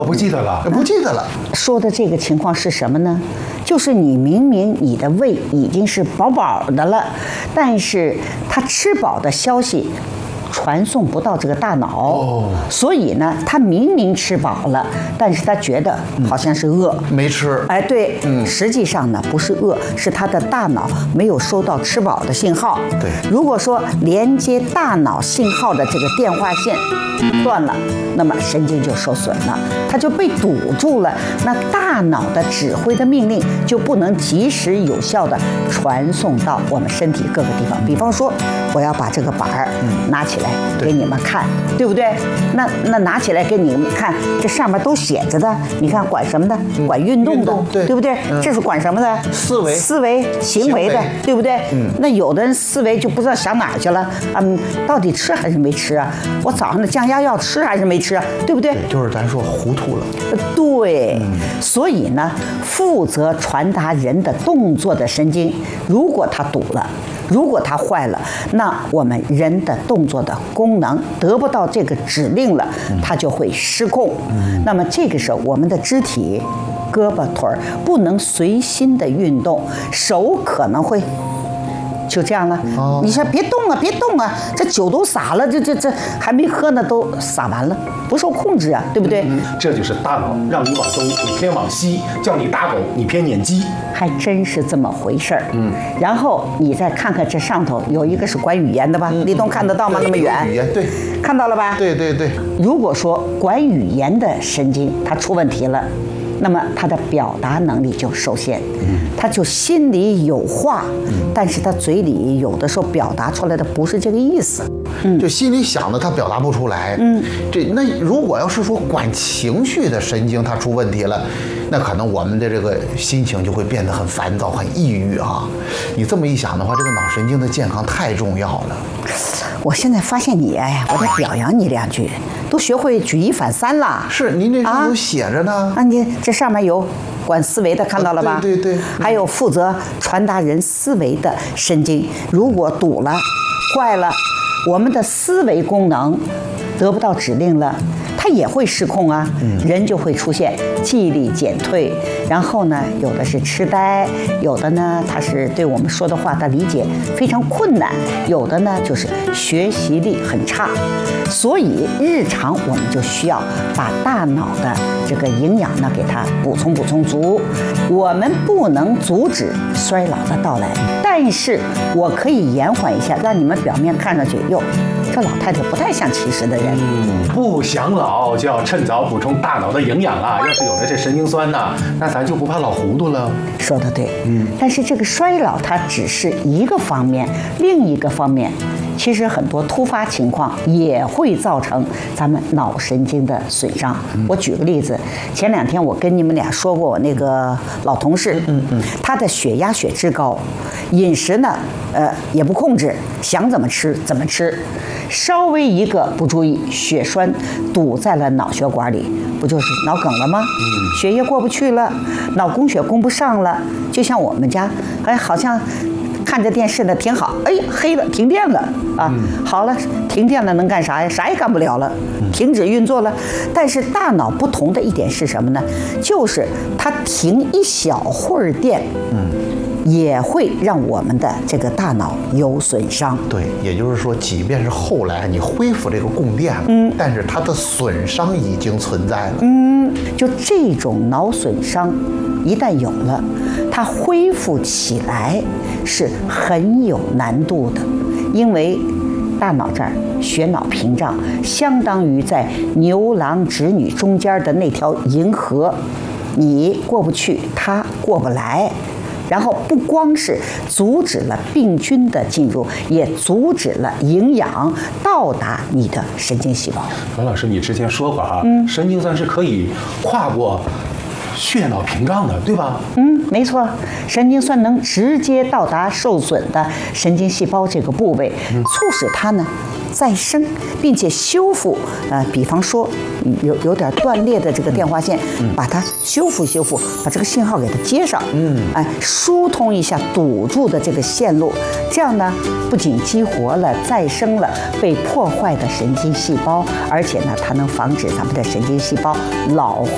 不记得了， 不记得了。 说的这个情况是什么呢？就是你明明你的胃已经是饱饱的了，但是它吃饱的消息传送不到这个大脑，所以呢，他明明吃饱了，但是他觉得好像是饿， 没吃。 哎，对，实际上呢不是饿，是他的大脑没有收到吃饱的信号。 对， 如果说连接大脑信号的这个电话线断了，那么神经就受损了，它就被堵住了，那大脑的指挥的命令就不能及时有效的传送到我们身体各个地方。比方说，我要把这个板儿拿起来给你们看，对不对？那拿起来给你们看，这上面都写着的，你看管什么的？管运动的，对不对？这是管什么的？ 思维、行为的，对不对？那有的人思维就不知道想哪儿去了，到底吃还是没吃啊？我早上的降压药吃还是没吃啊？对不对？ 就是咱说糊涂了。 对，所以呢，负责传达人的动作的神经，如果它堵了，如果它坏了，那我们人的动作的功能得不到这个指令了，它就会失控。那么这个时候，我们的肢体，胳膊腿儿不能随心的运动，手可能会就这样了。你说别动啊，别动啊，这酒都洒了，这还没喝呢，都洒完了，不受控制啊，对不对？ 这就是大脑让你往东，你偏往西；叫你打狗，你偏撵鸡。 还真是这么回事儿。然后你再看看这上头有一个是管语言的吧？李东看得到吗？那么远。 语言对， 看到了吧？ 对对对。 如果说管语言的神经它出问题了，那么他的表达能力就受限，他就心里有话，但是他嘴里有的时候表达出来的不是这个意思， 就心里想的他表达不出来，那如果要是说管情绪的神经它出问题了，那可能我们的这个心情就会变得很烦躁、很抑郁啊。你这么一想的话，这个脑神经的健康太重要了。 我现在发现你，哎呀，我得表扬你两句，都学会举一反三了。 是，您这上都写着呢。 你这上面有管思维的，看到了吧？ 对对对。 还有负责传达人思维的神经，如果堵了、坏了，我们的思维功能得不到指令了，它也会失控啊。人就会出现记忆力减退，然后呢，有的是痴呆，有的呢，他是对我们说的话的理解非常困难，有的呢就是学习力很差。所以日常我们就需要把大脑的这个营养呢给它补充足。我们不能阻止衰老的到来，但是我可以延缓一下，让你们表面看上去哟，这老太太不太像70的人。 不想老就要趁早补充大脑的营养啊！要是有了这神经酸呐，那咱就不怕老糊涂了。 说得对，但是这个衰老它只是一个方面，另一个方面，其实很多突发情况也会造成咱们脑神经的损伤。我举个例子，前2天我跟你们俩说过，我那个老同事，他的血压、血脂高，饮食呢，也不控制，想怎么吃怎么吃，稍微一个不注意，血栓堵在了脑血管里，不就是脑梗了吗？血液过不去了，脑供血供不上了，就像我们家，哎，好像看着电视呢挺好，哎，黑了，停电了啊！好了，停电了能干啥呀？啥也干不了了，停止运作了。但是大脑不同的一点是什么呢？就是它停一小会儿电，也会让我们的这个大脑有损伤。 对，也就是说，即便是后来你恢复这个供电了，但是它的损伤已经存在了。 就这种脑损伤，一旦有了，它恢复起来是很有难度的，因为大脑这儿血脑屏障相当于在牛郎织女中间的那条银河，你过不去，它过不来。然后不光是阻止了病菌的进入，也阻止了营养到达你的神经细胞。 栾老师，你之前说过啊，神经酸是可以跨过血脑屏障的，对吧？ 没错，神经酸能直接到达受损的神经细胞这个部位，促使它呢再生，并且修复。比方说有点断裂的这个电话线，把它修复，把这个信号给它接上。疏通一下堵住的这个线路，这样呢，不仅激活了再生了被破坏的神经细胞，而且呢，它能防止咱们的神经细胞老化。